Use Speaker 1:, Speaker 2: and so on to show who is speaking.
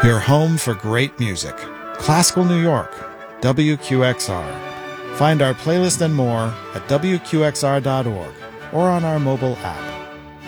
Speaker 1: Your home for great music. Classical New York, WQXR. Find our playlist and more at WQXR.org or on our mobile app.